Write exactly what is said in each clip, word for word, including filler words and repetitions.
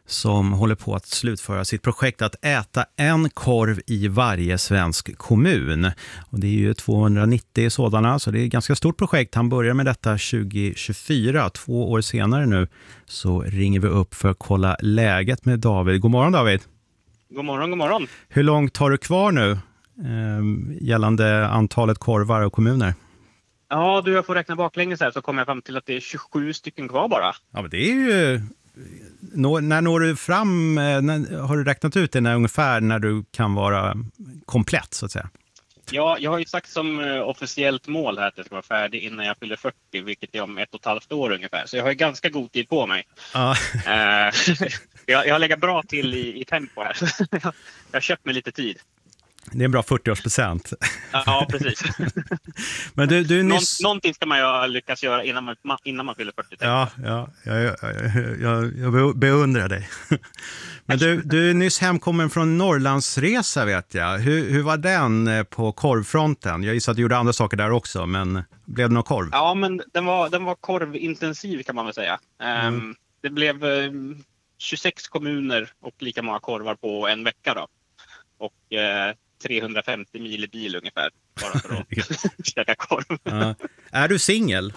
som håller på att slutföra sitt projekt att äta en korv i varje svensk kommun. Och det är ju tvåhundranittio sådana, så det är ett ganska stort projekt. Han börjar med detta tjugo tjugofyra, två år senare nu, så ringer vi upp för att kolla läget med David. God morgon David! God morgon, god morgon! Hur långt har du kvar nu eh, gällande antalet korvar och kommuner? Ja, du, jag får räkna baklänges här så kommer jag fram till att det är tjugosju stycken kvar bara. Ja, men det är ju... Nå, när når du fram, när, har du räknat ut det när, ungefär när du kan vara komplett så att säga? Ja, jag har ju sagt som officiellt mål här att det ska vara färdig innan jag fyller fyrtio, vilket är om ett och ett halvt år ungefär. Så jag har ju ganska god tid på mig. Ja. jag, jag har legat bra till i, i tempo här. jag har köpt mig lite tid. Det är en bra fyrtioårspresent. Ja, precis. Men du, du nyss... Någon, någonting ska man ju lyckas göra innan man, innan man fyller fyrtio. Ja, ja jag, jag, jag, jag beundrar dig. Men du, du är nyss hemkommen från Norrlandsresa vet jag. Hur, hur var den på korvfronten? Jag gissar att du gjorde andra saker där också, men blev det någon korv? Ja, men den var, den var korvintensiv kan man väl säga. Mm. Um, det blev um, tjugosex kommuner och lika många korvar på en vecka då. Och uh, trehundrafemtio mil i bil ungefär, bara för att käka korv. Ja. Är du singel?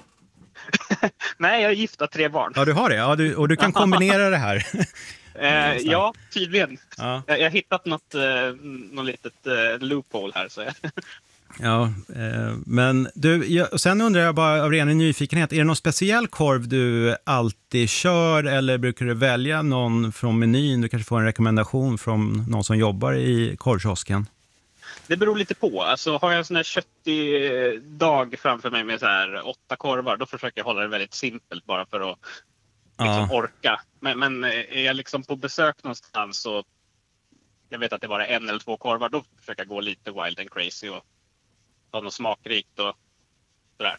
Nej, jag är gift och tre barn. Ja, du har det. Ja, du, och du kan kombinera det här. eh, ja, tydligen. Ja. Jag, jag har hittat något, eh, något litet eh, loophole här. Så jag. Ja, eh, men du, jag, sen undrar jag bara av ren nyfikenhet, är det någon speciell korv du alltid kör eller brukar du välja någon från menyn? Du kanske får en rekommendation från någon som jobbar i korvkiosken? Det beror lite på. Alltså, har jag en sån här köttig dag framför mig med så här åtta korvar, då försöker jag hålla det väldigt simpelt bara för att liksom, Ja. orka. Men, men är jag liksom på besök någonstans så jag vet att det bara är en eller två korvar, då försöker jag gå lite wild and crazy och ta något smakrikt och sådär.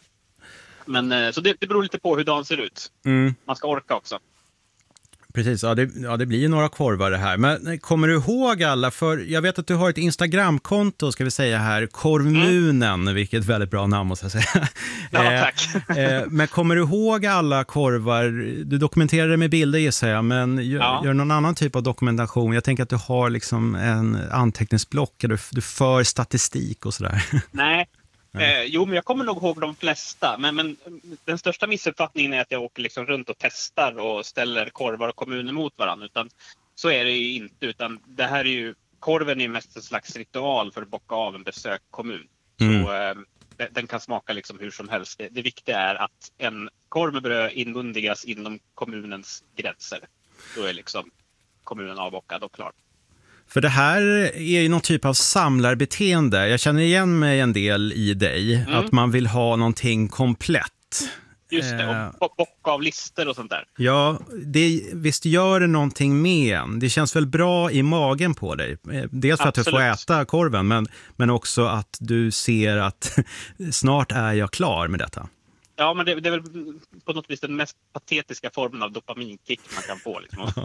Men så det, det beror lite på hur dagen ser ut. Mm. Man ska orka också. Precis, ja det, ja det blir ju några korvar det här. Men kommer du ihåg alla? För jag vet att du har ett Instagramkonto, ska vi säga här, Korvmunen, mm. vilket är väldigt bra namn måste jag säga. Ja, tack. eh, men kommer du ihåg alla korvar? Du dokumenterar det med bilder gissar jag, men gör, ja. gör någon annan typ av dokumentation? Jag tänker att du har liksom en anteckningsblock, du, du för statistik och sådär. Nej. Eh, jo, men jag kommer nog ihåg de flesta. Men, men den största missuppfattningen är att jag åker liksom runt och testar och ställer korvar och kommuner mot varandra. Utan så är det ju inte. Utan det här är ju, korven är ju mest en slags ritual för att bocka av en besökkommun. Mm. Så eh, den kan smaka liksom hur som helst. Det, det viktiga är att en korv med bröd inmundigas inom kommunens gränser. Då är liksom kommunen avbockad och klar. För det här är ju någon typ av samlarbeteende. Jag känner igen mig en del i dig. Mm. Att man vill ha någonting komplett. Just det, och bocka av lister och sånt där. Ja, det, visst gör det någonting med en. Det känns väl bra i magen på dig. Dels för Absolut. Att du får äta korven, men, men också att du ser att snart är jag klar med detta. Ja, men det, det är väl på något vis den mest patetiska formen av dopaminkick man kan få. Liksom.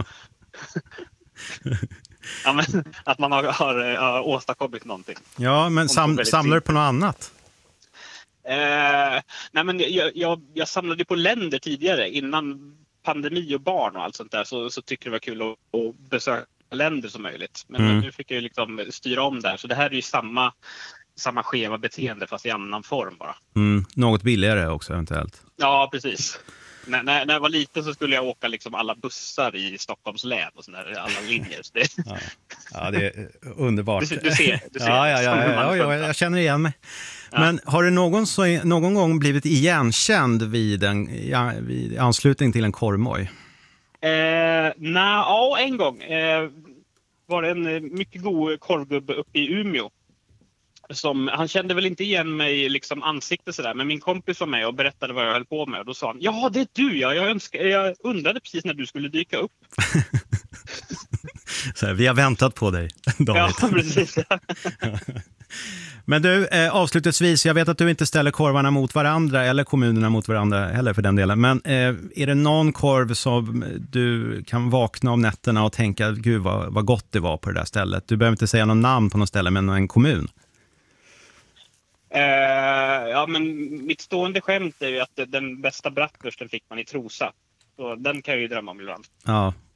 Ja, men, att man har, har, har åstadkommit någonting. Ja, men sam, samlar du på något annat? Eh, nej, men jag, jag, jag samlade på länder tidigare. Innan pandemi och barn och allt sånt där så, så tycker jag det var kul att, att besöka länder som möjligt. Men mm. nu fick jag liksom styra om där. Så det här är ju samma, samma schema beteende fast i annan form bara. Mm, något billigare också eventuellt. Ja, precis. När, när, när jag var liten så skulle jag åka liksom alla bussar i Stockholms län och sådär, alla linjer. Så det... Ja. Ja, det är underbart. Du, du ser, du ser. Ja, ja, ja, ja, ja, jag känner igen mig. Ja. Men har du någon, så, någon gång blivit igenkänd vid, en, ja, vid anslutning till en korvmoj? Eh, nej, ja, en gång eh, var det en mycket god korvgubbe uppe i Umeå. Som, han kände väl inte igen mig liksom ansiktet sådär, men min kompis var med och berättade vad jag höll på med och då sa han, ja det är du, ja. jag, önskar, jag undrade precis när du skulle dyka upp. Så här, vi har väntat på dig, David. Ja, precis. Men du, eh, avslutningsvis, jag vet att du inte ställer korvarna mot varandra eller kommunerna mot varandra heller för den delen, men eh, är det någon korv som du kan vakna om nätterna och tänka, gud vad, vad gott det var på det där stället? Du behöver inte säga någon namn på något ställe, men en kommun. Uh, ja, men mitt stående skämt är ju att den bästa bratwursten fick man i Trosa. Så den kan jag ju drömma om ibland. Ja,